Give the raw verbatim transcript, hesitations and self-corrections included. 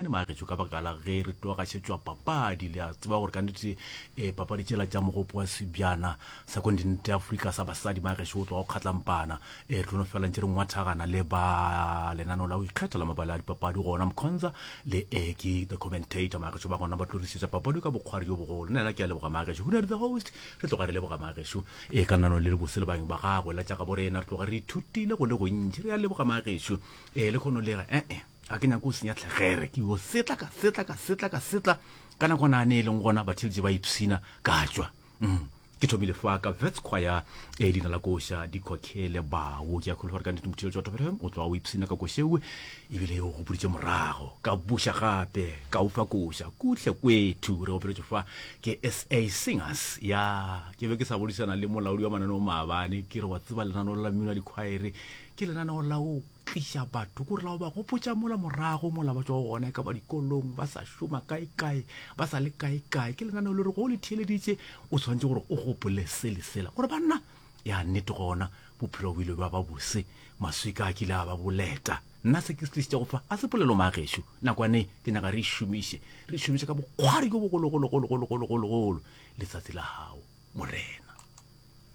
bane magetso ka bakala ge re toa ga setswa papadi le a tseba gore ka nnete um papadi tsela tša mogopo wa sebjana sa kontinente africa sa basadi magetso o tswa go kgatlampana um re tlono fela ntse re ngwathagana le ba lenaneo la go ikgethela mabale a dipapadi gona mkhonza le eki the commentator magetso ba gona ba tlorisetsa papadi ka bokgwari jo bogolo nna ke a leboga magetso who are the host re tloga re leboga magetso e ka nanano le le bose le bang ba gagwe la tša ka borena re tloga re ithutile go le go ntši re a leboga magetso um le kgono le ee a ke nyako o senya tlhegere ke o setla ka setla ka setla ka setla ka nako nane e leng gona batheletše ba ipsina ka tswa ke thomile faka vets choir e dina la koša dikhokhele bao ke a kgolo gore ka nnete motheletše wa Top F M o tswa o ipsina ka košewe ebile o gopoditše morago ka buša gape ka ufa koša kuhle kwethu re gopeletše fa ke S A Singers ya ke be ke sa bodisana le molaodi wa mananeo maabane ke re wa tseba lenaneo la mmino wa dikhwaere ke lenaneo la o tliša batho kore lao ba gopotša mola morago mola ba tswa gona ka ba dikolong ba sa šoma kae-kae ba sa le kae-kae ke lenaneo le re go le theeleditše o tshwanetse gore o gopole se le sela gore banna ya nnete gona bophelo bo ile ba ba bose maswika a kile a ba boleta nna se ke se tlišitša go fa a se polelo magešo nakwane ke nyaka re šomiše re šomiše ka bokgwari ko bogologologologologologolo letsatsi la gago morena.